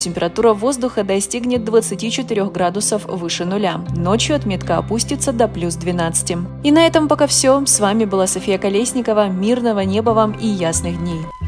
Температура воздуха достигнет 24 градусов выше нуля. Ночью отметка опустится до плюс 12. И на этом пока все. С вами была София Колесникова. Мирного неба вам и ясных дней.